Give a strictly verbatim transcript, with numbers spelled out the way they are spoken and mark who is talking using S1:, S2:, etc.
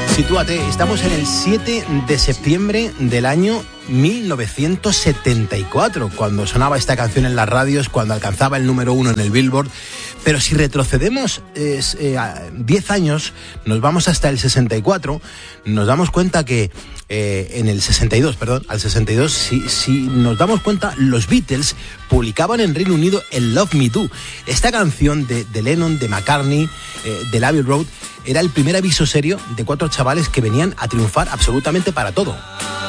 S1: Sitúate, estamos en el siete de septiembre del año mil novecientos setenta y cuatro, cuando sonaba esta canción en las radios, cuando alcanzaba el número uno en el Billboard. Pero si retrocedemos eh, eh, diez años, nos vamos hasta el sesenta y cuatro, nos damos cuenta que eh, en el sesenta y dos, perdón, al sesenta y dos, si, si nos damos cuenta, los Beatles publicaban en Reino Unido el Love Me Do. Esta canción de, de Lennon, de McCartney, eh, de Abbey Road, era el primer aviso serio de cuatro chavales que venían a triunfar absolutamente para todo.